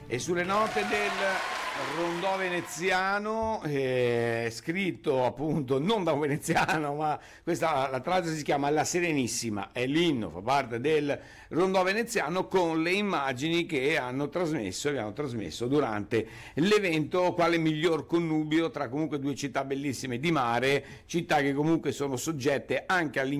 E sulle note del rondò veneziano, scritto appunto non da un veneziano, ma questa la traccia si chiama La Serenissima, è l'inno, fa parte del rondò veneziano con le immagini che hanno trasmesso durante l'evento, quale miglior connubio tra comunque due città bellissime di mare, città che comunque sono soggette anche